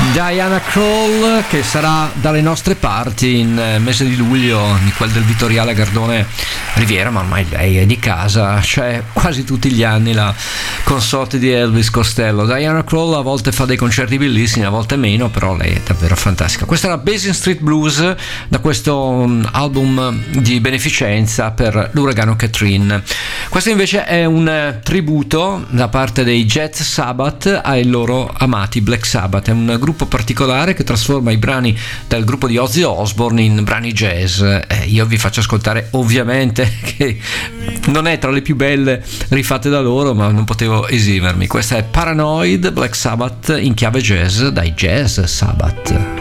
Diana Krall, che sarà dalle nostre parti in mese di luglio, in quel del Vittoriale Gardone Riviera, ma ormai lei è di casa, cioè quasi tutti gli anni la consorte di Elvis Costello. Diana Krall a volte fa dei concerti bellissimi, a volte meno, però lei è davvero fantastica. Questa era Basin Street Blues, da questo album di beneficenza per l'uragano Katrina. Questo invece è un tributo da parte dei Jet Sabbath ai loro amati Black Sabbath. È un gruppo particolare che trasforma i brani del gruppo di Ozzy Osbourne in brani jazz. Io vi faccio ascoltare ovviamente che non è tra le più belle rifatte da loro, ma non potevo esimermi. Questa è Paranoid, Black Sabbath in chiave jazz dai Jazz Sabbath.